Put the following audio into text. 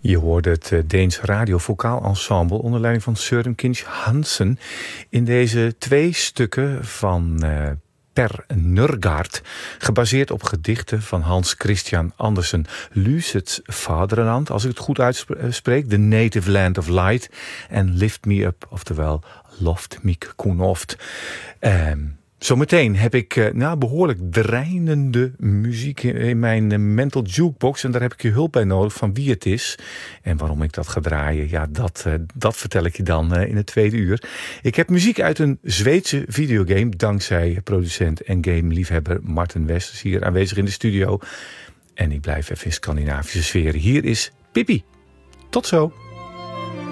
Je hoorde het Deens radiovocaal ensemble onder leiding van Søren Kinch Hansen in deze 2 stukken van Per Nørgaard, gebaseerd op gedichten van Hans Christian Andersen. Lysets vaderland, als ik het goed uitspreek, The Native Land of Light en Lift Me Up, oftewel Loft Mik Koenoft. Zometeen heb ik behoorlijk dreinende muziek in mijn mental jukebox. En daar heb ik je hulp bij nodig van wie het is. En waarom ik dat ga draaien, ja, dat vertel ik je dan in het tweede uur. Ik heb muziek uit een Zweedse videogame, dankzij producent en game-liefhebber Martin West, hier aanwezig in de studio. En ik blijf even in Scandinavische sferen. Hier is Pippi. Tot zo.